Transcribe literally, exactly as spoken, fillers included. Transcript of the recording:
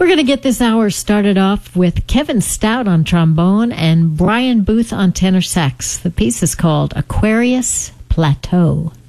We're going to get this hour started off with Kevin Stout on trombone and Brian Booth on tenor sax. The piece is called Aquarius Plateau.